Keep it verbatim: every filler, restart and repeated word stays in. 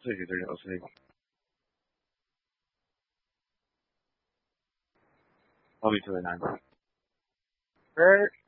自己的游戏。I'll be to the nine. Bert.